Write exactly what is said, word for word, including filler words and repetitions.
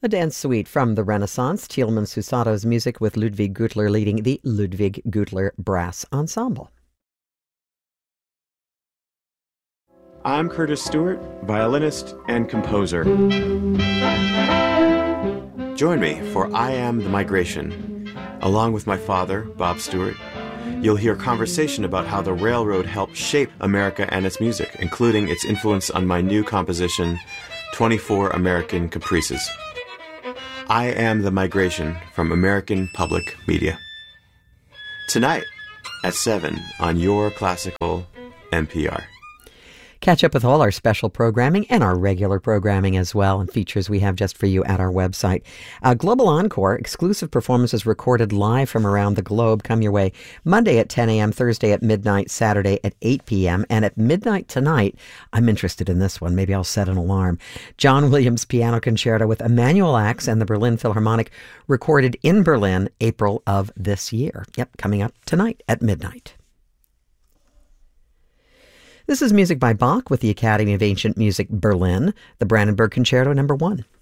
A dance suite from the Renaissance, Tielemann Susato's music with Ludwig Gutler leading the Ludwig Gutler Brass Ensemble. I'm Curtis Stewart, violinist and composer. Join me for I Am the Migration. Along with my father, Bob Stewart, you'll hear conversation about how the railroad helped shape America and its music, including its influence on my new composition, twenty-four American Caprices. I Am the Migration from American Public Media. Tonight at seven on Your Classical N P R. Catch up with all our special programming and our regular programming as well, and features we have just for you at our website. Uh, Global Encore, exclusive performances recorded live from around the globe, come your way Monday at ten a.m., Thursday at midnight, Saturday at eight p.m., and at midnight tonight, I'm interested in this one, maybe I'll set an alarm. John Williams Piano Concerto with Emanuel Ax and the Berlin Philharmonic, recorded in Berlin, April of this year. Yep, coming up tonight at midnight. This is music by Bach with the Academy of Ancient Music Berlin, the Brandenburg Concerto number one.